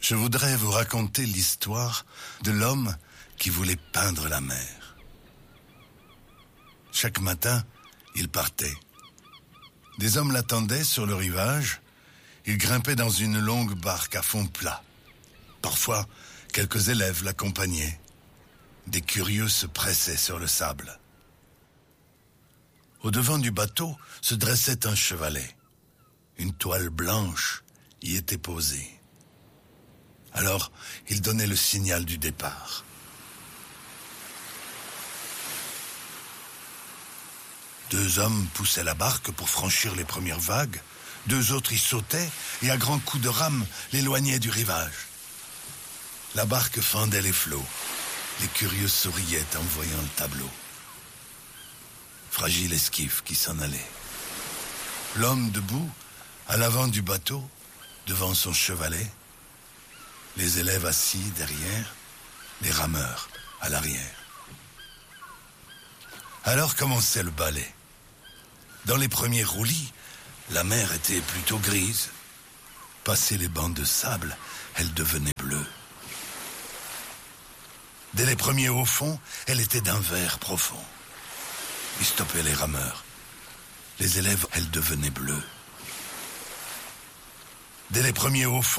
Je voudrais vous raconter l'histoire de l'homme qui voulait peindre la mer. Chaque matin, il partait. Des hommes l'attendaient sur le rivage. Il grimpait dans une longue barque à fond plat. Parfois, quelques élèves l'accompagnaient. Des curieux se pressaient sur le sable. Au devant du bateau se dressait un chevalet. Une toile blanche y était posée. Alors, il donnait le signal du départ. Deux hommes poussaient la barque pour franchir les premières vagues. Deux autres y sautaient et à grands coups de rame l'éloignaient du rivage. La barque fendait les flots. Les curieux souriaient en voyant le tableau. Fragile esquif qui s'en allait. L'homme debout, à l'avant du bateau, devant son chevalet. Les élèves assis derrière, les rameurs à l'arrière. Alors commençait le ballet. Dans les premiers roulis, la mer était plutôt grise. Passé les bancs de sable, elle devenait bleue. Dès les premiers hauts fonds, elle était d'un vert profond. Ils stoppaient les rameurs. Les élèves, elle devenait bleue. Dès les premiers hauts fonds,